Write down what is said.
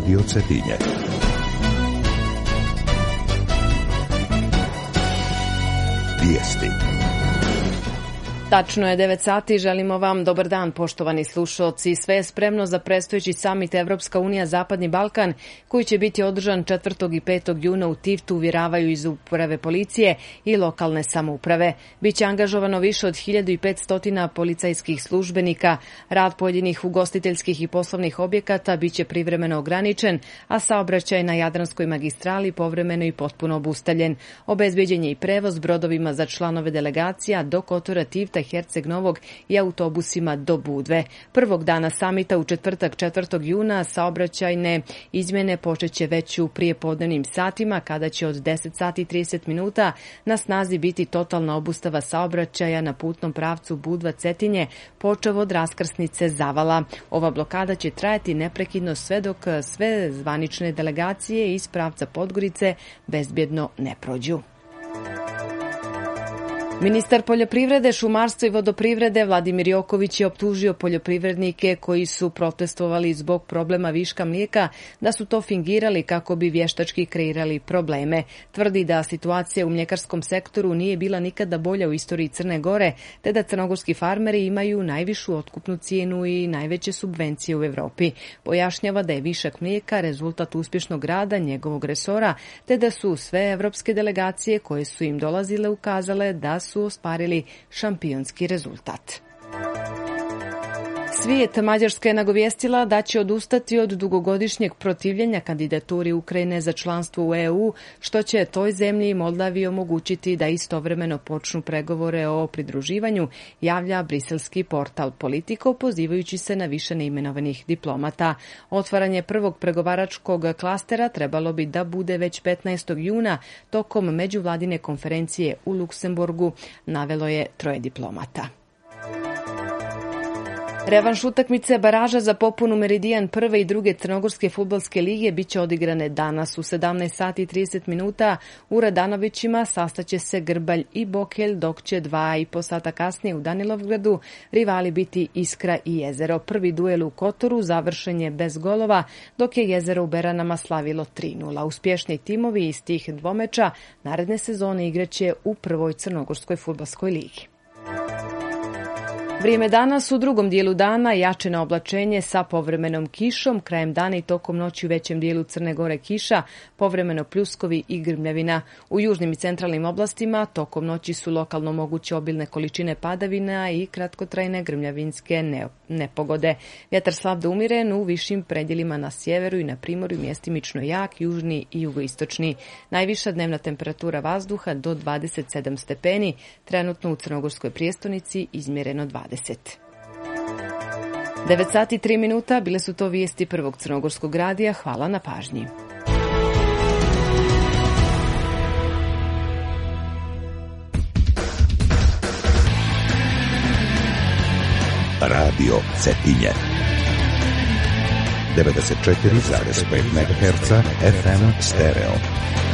Radio Cetinje. Vijesti. Tačno je 9 sati, želimo vam dobar dan, poštovani slušalci. Sve je spremno za predstojeći samit Evropska unija Zapadni Balkan, koji će biti održan 4. i 5. juna u Tivtu, uvjeravaju iz uprave policije i lokalne samouprave. Biće angažovano više od 1500 policajskih službenika, rad pojedinih ugostiteljskih i poslovnih objekata biće privremeno ograničen, a saobraćaj na Jadranskoj magistrali povremeno i potpuno obustavljen. Obezbeđen je i prevoz brodovima za članove delegacija do Kotora, Tivta, Herceg Novog i autobusima do Budve. Prvog dana samita u četvrtak 4. juna saobraćajne izmjene počeće već u prijepodnevnim satima, kada će od 10 sati i 30 minuta na snazi biti totalna obustava saobraćaja na putnom pravcu Budva-Cetinje, počev od raskrsnice Zavala. Ova blokada će trajati neprekidno sve dok sve zvanične delegacije iz pravca Podgorice bezbjedno ne prođu. Ministar poljoprivrede, šumarstva i vodoprivrede Vladimir Joković je optužio poljoprivrednike koji su protestovali zbog problema viška mlijeka da su to fingirali kako bi vještački kreirali probleme. Tvrdi da situacija u mljekarskom sektoru nije bila nikada bolja u istoriji Crne Gore, te da crnogorski farmeri imaju najvišu otkupnu cijenu i najveće subvencije u Evropi. Pojašnjava da je višak mlijeka rezultat uspješnog rada njegovog resora, te da su sve evropske delegacije koje su im dolazile ukazale da su ostvarili šampionski rezultat. Svijet, Mađarska je nagovijestila da će odustati od dugogodišnjeg protivljenja kandidaturi Ukrajine za članstvo u EU, što će toj zemlji i Moldaviji omogućiti da istovremeno počnu pregovore o pridruživanju, javlja briselski portal Politico, pozivajući se na više neimenovanih diplomata. Otvaranje prvog pregovaračkog klastera trebalo bi da bude već 15. juna tokom međuvladine konferencije u Luksemburgu, navelo je 3 diplomata. Revanš utakmice baraža za popunu Meridijan prve i druge crnogorske fudbalske lige biće odigrane danas u 17 sati i 30 minuta. U Radanovićima sastaće se Grbalj i Bokelj, dok će 2,5 sata kasnije u Danilovgradu rivali biti Iskra i Jezero. Prvi duel u Kotoru završen je bez golova, dok je Jezero u Beranama slavilo 3:0. Uspješni timovi iz tih dvomeča naredne sezone igraće u prvoj crnogorskoj fudbalskoj ligi. Vrijeme danas u drugom dijelu dana jače na oblačenje sa povremenom kišom, krajem dana i tokom noći u većem dijelu Crne Gore kiša, povremeno pljuskovi i grmljavina. U južnim i centralnim oblastima tokom noći su lokalno moguće obilne količine padavina i kratkotrajne grmljavinske nepogode. Vjetar slab do umiren u višim predjelima na sjeveru i na primorju mjestimično jak, južni i jugoistočni. Najviša dnevna temperatura vazduha do 27 stepeni, trenutno u Crnogorskoj prijestolnici izmjereno 20. 9 sati i 3 minuta, bile su to vijesti Prvog crnogorskog radija. Hvala na pažnji. Radio Cetinje 94,5 MHz FM stereo.